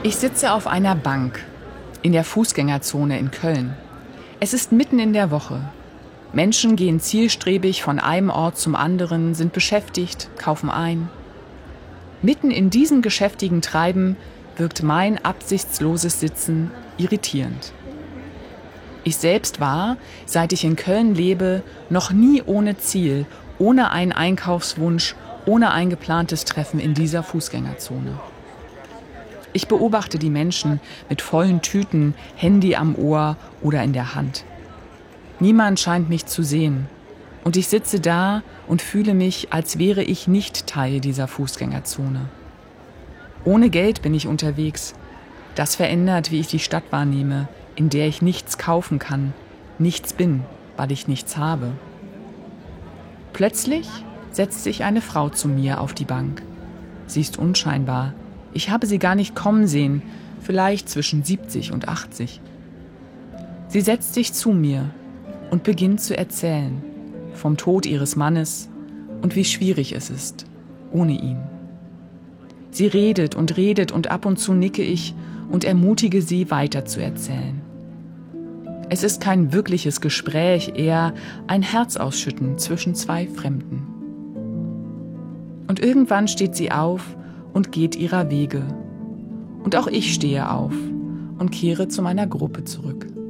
Ich sitze auf einer Bank in der Fußgängerzone in Köln. Es ist mitten in der Woche. Menschen gehen zielstrebig von einem Ort zum anderen, sind beschäftigt, kaufen ein. Mitten in diesem geschäftigen Treiben wirkt mein absichtsloses Sitzen irritierend. Ich selbst war, seit ich in Köln lebe, noch nie ohne Ziel, ohne einen Einkaufswunsch, ohne ein geplantes Treffen in dieser Fußgängerzone. Ich beobachte die Menschen mit vollen Tüten, Handy am Ohr oder in der Hand. Niemand scheint mich zu sehen. Und ich sitze da und fühle mich, als wäre ich nicht Teil dieser Fußgängerzone. Ohne Geld bin ich unterwegs. Das verändert, wie ich die Stadt wahrnehme, in der ich nichts kaufen kann, nichts bin, weil ich nichts habe. Plötzlich setzt sich eine Frau zu mir auf die Bank. Sie ist unscheinbar. Ich habe sie gar nicht kommen sehen, vielleicht zwischen 70 und 80. Sie setzt sich zu mir und beginnt zu erzählen vom Tod ihres Mannes und wie schwierig es ist, ohne ihn. Sie redet und ab und zu nicke ich und ermutige sie, weiter zu erzählen. Es ist kein wirkliches Gespräch, eher ein Herzausschütten zwischen zwei Fremden. Und irgendwann steht sie auf und geht ihrer Wege. Und auch ich stehe auf und kehre zu meiner Gruppe zurück.